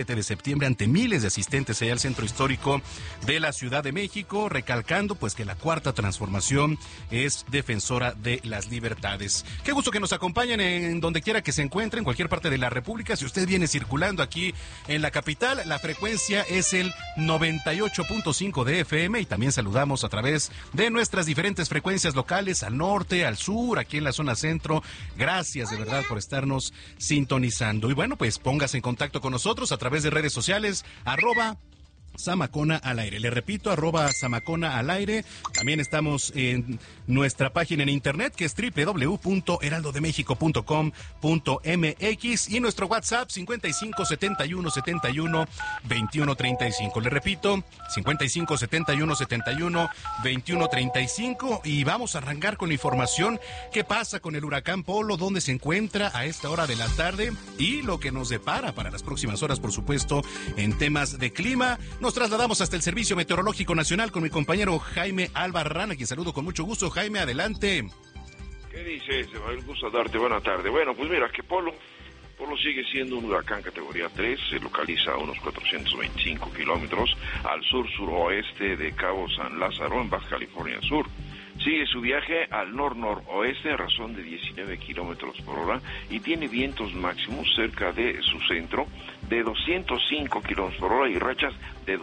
de septiembre ante miles de asistentes allá al centro histórico de la Ciudad de México, recalcando pues que la Cuarta Transformación es defensora de las libertades. Qué gusto que nos acompañen en donde quiera que se encuentren, en cualquier parte de la República. Si usted viene circulando aquí en la capital, la frecuencia es el 98.5 de FM y también saludamos a través de nuestras diferentes frecuencias locales al norte, al sur, aquí en la zona centro. Gracias de verdad por estarnos sintonizando. Y bueno, pues póngase en contacto con nosotros a través de redes sociales, @Zamacona al aire. Le repito, @Zamacona al aire. También estamos en nuestra página en internet, que es www.heraldodemexico.com.mx, y nuestro WhatsApp 55 71 71 21 35. Le repito, 55 71 71 21 35, y vamos a arrancar con la información. ¿Qué pasa con el huracán Polo? ¿Dónde se encuentra a esta hora de la tarde? Y lo que nos depara para las próximas horas, por supuesto, en temas de clima. Nos trasladamos hasta el Servicio Meteorológico Nacional con mi compañero Jaime Albarrán, a quien saludo con mucho gusto. Jaime, adelante. ¿Qué dices? Un gusto darte buena tarde. Bueno, pues mira, que Polo sigue siendo un huracán categoría 3, se localiza a unos 425 kilómetros al sur-suroeste de Cabo San Lázaro, en Baja California Sur. Sigue su viaje al nor-noroeste a razón de 19 kilómetros por hora y tiene vientos máximos cerca de su centro de 205 kilómetros por hora y rachas de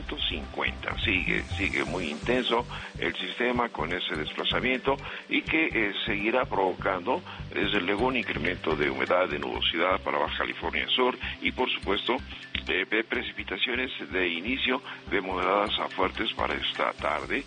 250. Sigue muy intenso el sistema con ese desplazamiento y que seguirá provocando desde luego un incremento de humedad, de nubosidad para Baja California Sur y por supuesto precipitaciones de inicio de moderadas a fuertes para esta tarde.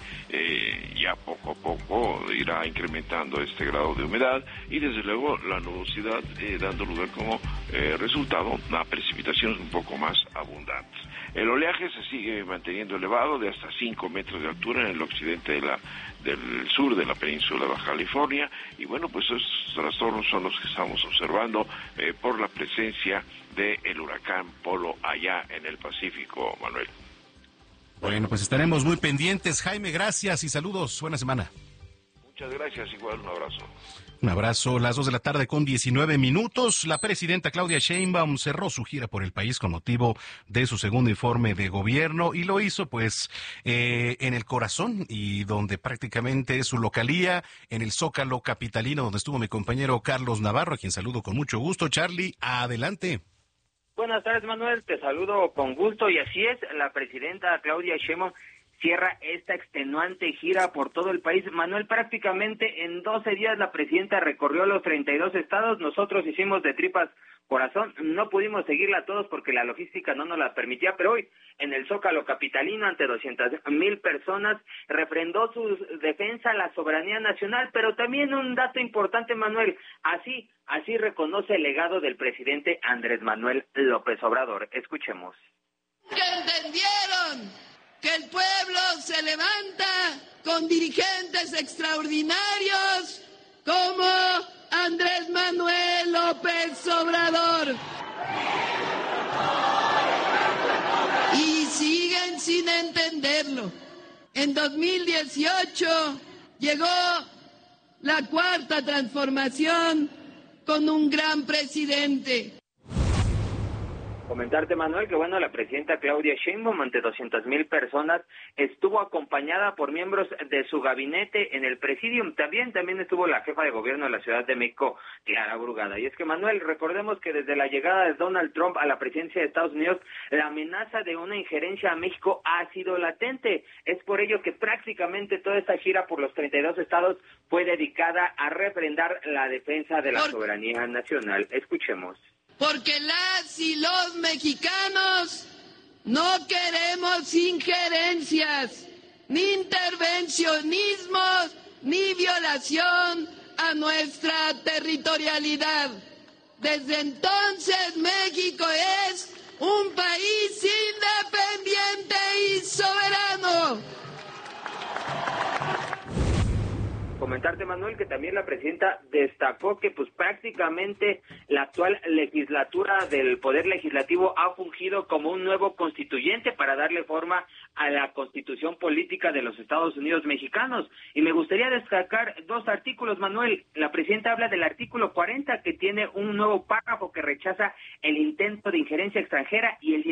Ya poco a poco irá incrementando este grado de humedad y desde luego la nubosidad dando lugar como resultado a precipitaciones un poco más abundantes. El oleaje se sigue manteniendo elevado de hasta 5 metros de altura en el occidente del sur de la península de Baja California, y bueno, pues esos trastornos son los que estamos observando por la presencia del huracán Polo allá en el Pacífico, Manuel. Bueno, pues estaremos muy pendientes. Jaime, gracias y saludos. Buena semana. Muchas gracias, igual un abrazo. Un abrazo. Las 2 de la tarde con 19 minutos. La presidenta Claudia Sheinbaum cerró su gira por el país con motivo de su segundo informe de gobierno, y lo hizo pues en el corazón y donde prácticamente es su localía, en el Zócalo capitalino, donde estuvo mi compañero Carlos Navarro, a quien saludo con mucho gusto. Charlie, adelante. Buenas tardes, Manuel, te saludo con gusto, y así es, la presidenta Claudia Sheinbaum cierra esta extenuante gira por todo el país. Manuel, prácticamente en 12 días la presidenta recorrió los 32 estados, nosotros hicimos de tripas corazón, no pudimos seguirla a todos porque la logística no nos la permitía, pero hoy en el Zócalo capitalino ante 200,000 personas refrendó su defensa a la soberanía nacional, pero también un dato importante, Manuel, así reconoce el legado del presidente Andrés Manuel López Obrador. Escuchemos. ¿Que entendieron que el pueblo se levanta con dirigentes extraordinarios como Andrés Manuel López Obrador? Y siguen sin entenderlo. En 2018 llegó la Cuarta Transformación con un gran presidente. Comentarte, Manuel, que bueno, la presidenta Claudia Sheinbaum ante 200,000 personas estuvo acompañada por miembros de su gabinete en el Presidium. También estuvo la jefa de gobierno de la Ciudad de México, Clara Brugada. Y es que, Manuel, recordemos que desde la llegada de Donald Trump a la presidencia de Estados Unidos, la amenaza de una injerencia a México ha sido latente. Es por ello que prácticamente toda esta gira por los 32 estados fue dedicada a refrendar la defensa de la soberanía nacional. Escuchemos. Porque las y los mexicanos no queremos injerencias, ni intervencionismos, ni violación a nuestra territorialidad. Desde entonces México es un país independiente y soberano. comentarte, Manuel, que también la presidenta destacó que pues prácticamente la actual legislatura del Poder Legislativo ha fungido como un nuevo constituyente para darle forma a la Constitución política de los Estados Unidos mexicanos. Y me gustaría destacar 2 artículos, Manuel. La presidenta habla del artículo 40, que tiene un nuevo párrafo que rechaza el intento de injerencia extranjera, y el